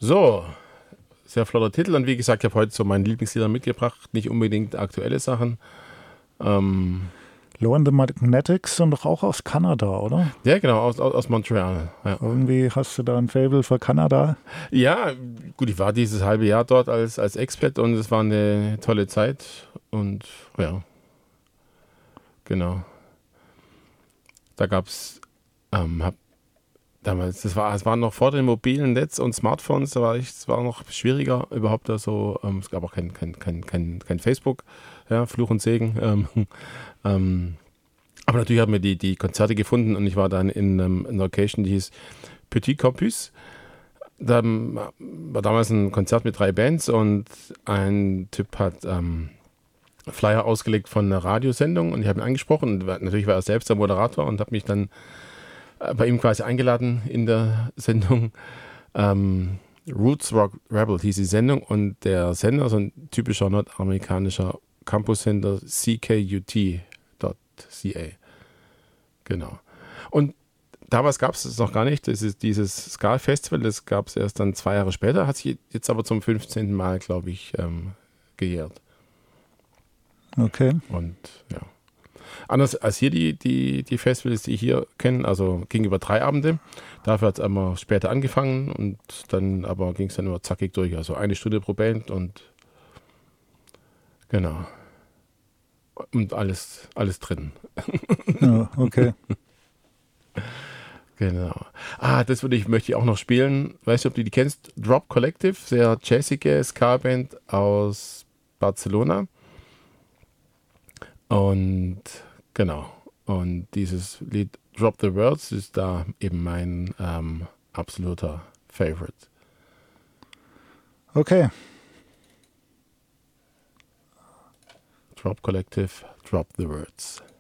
So, sehr flotter Titel und wie gesagt, ich habe heute so meine Lieblingslieder mitgebracht, nicht unbedingt aktuelle Sachen. Low and the Magnetics sind doch auch aus Kanada, oder? Ja, genau, aus Montreal. Ja. Irgendwie hast du da ein Faible für Kanada? Ja, gut, ich war dieses halbe Jahr dort als Expat und es war eine tolle Zeit und ja, genau. Da gab es, damals, es war noch vor dem mobilen Netz und Smartphones, es war noch schwieriger überhaupt da so, es gab auch kein Facebook, ja, Fluch und Segen. Aber natürlich haben wir die Konzerte gefunden und ich war dann in einer Location, die hieß Petit Campus. Da war damals ein Konzert mit 3 Bands und ein Typ hat Flyer ausgelegt von einer Radiosendung und ich habe ihn angesprochen und natürlich war er selbst der Moderator und habe mich dann bei ihm quasi eingeladen in der Sendung. Roots Rock Rebel hieß die Sendung und der Sender, so ein typischer nordamerikanischer Campus-Sender, CKUT.ca. Genau. Und damals gab es noch gar nicht, das ist dieses Ska-Festival, das gab es erst dann 2 Jahre später, hat sich jetzt aber zum 15. Mal, glaube ich, gejährt. Okay. Und ja. Anders als hier die Festivals, die ich hier kenne, also ging über 3 Abende. Dafür hat es einmal später angefangen und dann aber ging es dann immer zackig durch. Also 1 Stunde pro Band und genau. Und alles drin. Ja, okay. Genau. Möchte ich auch noch spielen. Weißt du, ob du die kennst? Drop Collective, sehr jazzige Ska-Band aus Barcelona. Und genau. Und dieses Lied Drop the Words ist da eben mein absoluter Favorite. Okay. Drop Collective, Drop the Words.